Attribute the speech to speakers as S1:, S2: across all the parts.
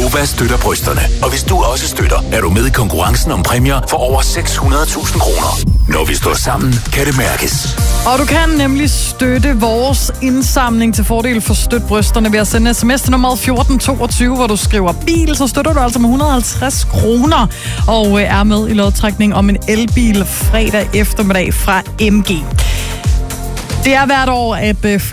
S1: Nova støtter brysterne. Og hvis du også støtter, er du med i konkurrencen om præmier for over 600.000 kroner. Når vi står sammen, kan det mærkes.
S2: Og du kan nemlig støtte vores indsamling til fordel for Støt Brysterne ved at sende sms til nummer 1422, hvor du skriver bil, så støtter du altså med 150 kroner og er med i lodtrækning om en elbil fredag eftermiddag fra MG. Det er hvert år, at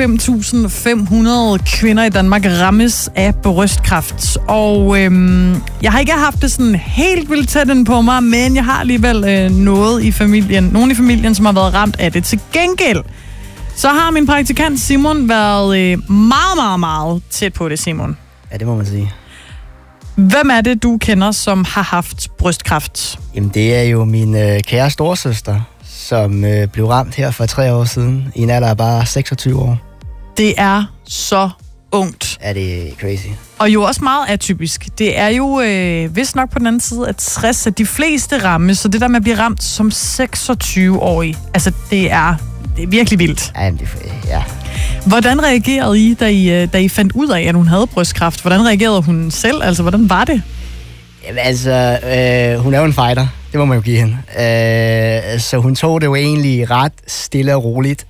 S2: 5.500 kvinder i Danmark rammes af brystkræft. Og jeg har ikke haft det sådan helt vildt tæt ind på mig, men jeg har alligevel nogen i familien, som har været ramt af det. Til gengæld, så har min praktikant Simon været meget, meget, meget tæt på det, Simon.
S3: Ja, det må man sige.
S2: Hvem er det, du kender, som har haft brystkræft?
S3: Jamen, det er jo min kære storesøster, som blev ramt her for 3 år siden, i en alder af bare 26 år.
S2: Det er så ungt.
S3: Ja, det er crazy.
S2: Og jo også meget atypisk. Det er jo vist nok på den anden side af 60, at de fleste rammes, så det der med at blive ramt som 26-årig, altså det er virkelig vildt.
S3: Ja.
S2: Hvordan reagerede I, da I fandt ud af, at hun havde brystkræft? Hvordan reagerede hun selv? Altså, hvordan var det?
S3: Jamen, altså, hun er jo en fighter. Det må man jo give hende. Så hun tog det jo egentlig ret stille og roligt.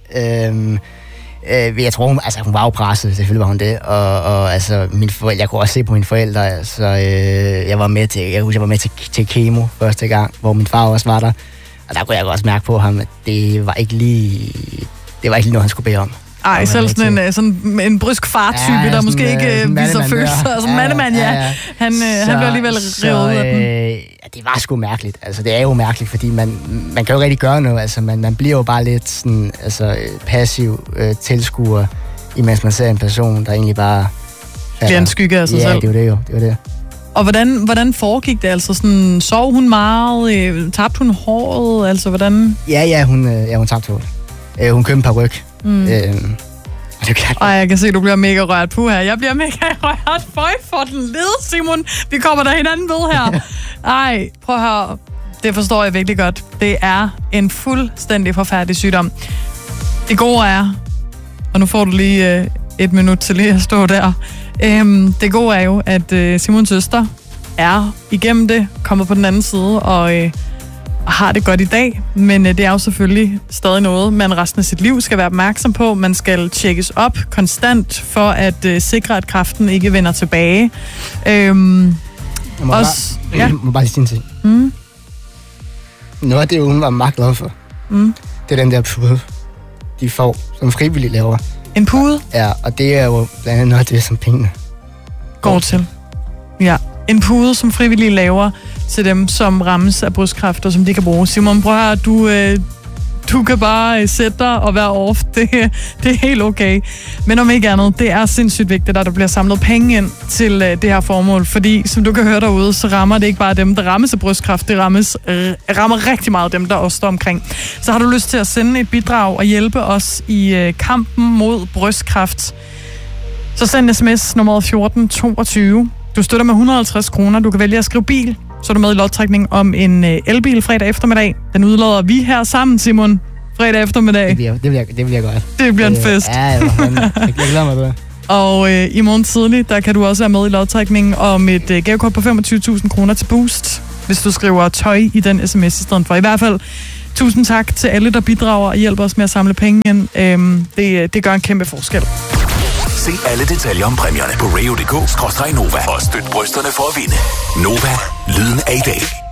S3: Jeg tror, hun var jo presset, selvfølgelig var hun det. Og altså, jeg kunne også se på mine forældre. Altså, jeg var med til kemo første gang, hvor min far også var der. Og der kunne jeg også mærke på ham, at det var ikke lige noget, han skulle bede om.
S2: Ej, selv sådan en brysk far-type, der måske ikke viser følelser. Altså en mandemand, ja. Han blev alligevel revet ud af den.
S3: Det var sgu mærkeligt. Altså, det er jo mærkeligt, fordi man kan jo rigtig gøre noget. Altså, man bliver jo bare lidt sådan, altså, passiv tilskuer, imens man ser en person, der egentlig bare
S2: bliver en skygge af sig selv.
S3: Ja, det var det.
S2: Og hvordan foregik det? Altså sådan, sov hun meget? Tabte hun håret? Altså, hvordan?
S3: Ja, hun tabte håret. Hun købte en par ryg.
S2: Og jeg kan se, at du bliver mega rørt på her. Jeg bliver mega rørt. Føj for den led, Simon. Vi kommer der hinanden ved her. Ej, prøv at høre. Det forstår jeg virkelig godt. Det er en fuldstændig forfærdelig sygdom. Det gode er, og nu får du lige 1 minut til lige at stå der. Det gode er jo, at Simons søster er igennem det, kommet på den anden side, og har det godt i dag, men det er jo selvfølgelig stadig noget, man resten af sit liv skal være opmærksom på. Man skal tjekkes op konstant for at sikre, at kræften ikke vender tilbage.
S3: Jeg må bare lige sige en ting. Noget af det, hun var meget glad for, det er den der pude, de får, som frivillige laver.
S2: En pude?
S3: Ja, og det er jo blandt andet noget af det, som pengene
S2: går til. Ja, en pude, som frivillige laver til dem, som rammes af brystkræft, og som de kan bruge. Simon, prøv her, du kan bare sætte dig og være off. Det er helt okay. Men om ikke andet, det er sindssygt vigtigt, at der bliver samlet penge ind til det her formål. Fordi, som du kan høre derude, så rammer det ikke bare dem, der rammes af brystkræft. Det rammer rigtig meget dem, der også står omkring. Så har du lyst til at sende et bidrag og hjælpe os i kampen mod brystkræft, så send sms nummer 1422. Du støtter med 150 kroner. Du kan vælge at skrive bil. Så er du med i lodtrækning om en elbil fredag eftermiddag. Den udlader vi her sammen, Simon, fredag eftermiddag.
S3: Det bliver godt.
S2: Det bliver en fest.
S3: Ja, jeg glæder mig til det.
S2: Og i morgen tidlig, der kan du også være med i lodtrækningen om et gavekort på 25.000 kroner til Boost, hvis du skriver tøj i den sms i stedet for. I hvert fald, tusind tak til alle, der bidrager og hjælper os med at samle penge ind. Det gør en kæmpe forskel.
S1: Se alle detaljer om præmierne på radio.dk/Nova og støt brysterne for at vinde. Nova, lyden af i dag.